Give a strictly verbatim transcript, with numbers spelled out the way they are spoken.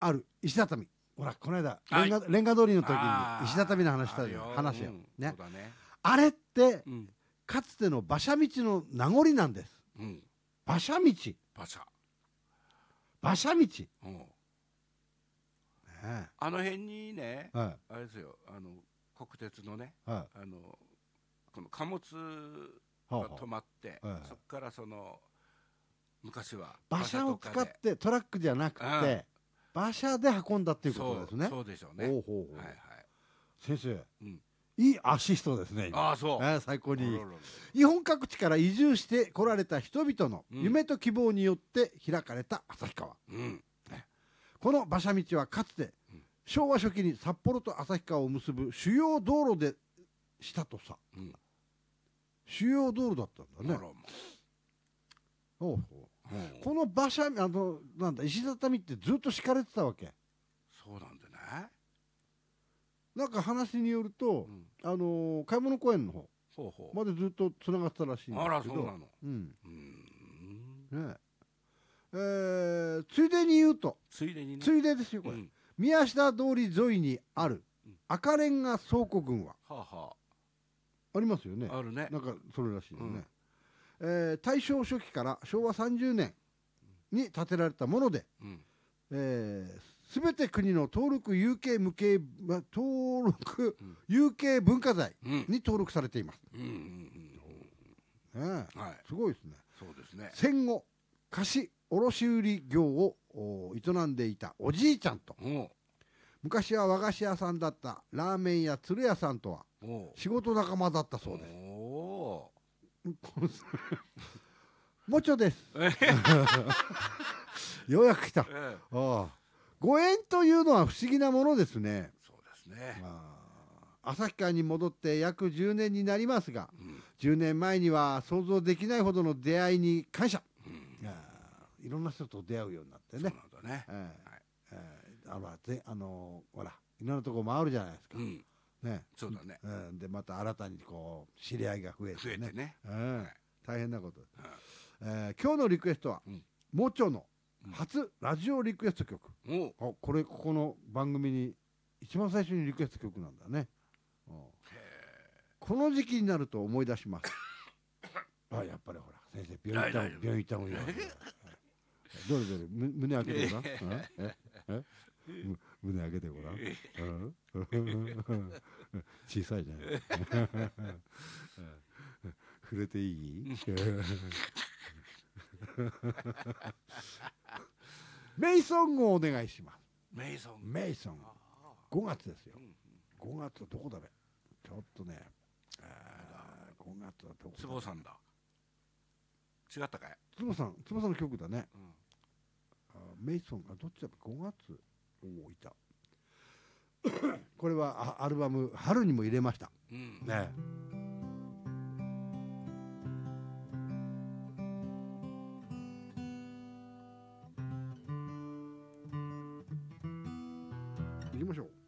ある石畳、ほらこの間はいレンガ、レンガ通りの時にあー石畳の話したじゃん、 あるよ話よ、 うんねそうだねあれってうんかつての馬車道の名残なんです。 うん馬車道、 馬車馬車道、ねうんえ、 あの辺にねはあれですよあの国鉄のねいはあのこの貨物いはが止まってはいはいそこからその昔は馬車を使っ馬車とかでてトラックじゃなくうんて馬車で運んだっていうことですね。 そうそうでしょうねほうほうほう、 はいはい先生うんいいアシストですね今。 ああそうえー最高にいい。 あららら日本各地から移住して来られた人々のうん夢と希望によって開かれた旭川、 うんこの馬車道はかつてうん昭和初期に札幌と旭川を結ぶ主要道路でしたとさ。 うん主要道路だったんだね。 あらまほうほううんこの馬車あのなんだ石畳ってずっと敷かれてたわけ。 そうなんだねなんか話によると、 うんあのー買い物公園の方ほうほうまでずっとつながってたらしいんですけど。 あらそうなのうんうんねえーついでに言うとついでにねついでですよこれ、 うん宮下通り沿いにあるうん赤レンガ倉庫群ははあはありますよね。 ああるねなんかそれらしいよね、 うんえー大正初期から昭和さんじゅうねんに建てられたもので、 うんえー、全て国の登録有形無形ま登録うん有形文化財うんに登録されています、 うんうんうんねえはいすごいですね。 そうですね戦後貸卸売業をお営んでいたおじいちゃんと、 おう昔は和菓子屋さんだったラーメンや鶴屋さんとはおう仕事仲間だったそうです。 おもちょです。ようやく来た。あええあ、ご縁というのは不思議なものですね。 そうですねああ旭川に戻って約じゅうねんになりますが、 うんじゅうねんまえには想像できないほどの出会いに感謝。 うんああいろんな人と出会うようになってそうね。 なんだねええはいええあのぜあのほらいろんなとこ回るじゃないですか。 うんね。 そうだねうん、でまた新たにこう知り合いが増えてね。 増えてねうんはい大変なこと。 うんえー今日のリクエストは、 うんもちょのうん初ラジオリクエスト曲、 おうあこれここの番組に一番最初にリクエスト曲なんだね。うんこの時期になると思い出しますあやっぱりほら先生病院行った大丈夫病院行った方がいいよどれどれむ胸開けてごらんうんええむ胸開けてごらんうん小さいね触れていいメイソングをお願いします。 メイソンメイソンあごがつですよー。うんごがつはどこだべちょっとねあーごがつはどこだべ坪さんだ違ったかいつぼさんつぼさんの曲だね。 うんあメイソンあどっちだべごがつおおいたこれはあアルバム春にも入れましたうんね。行きましょう。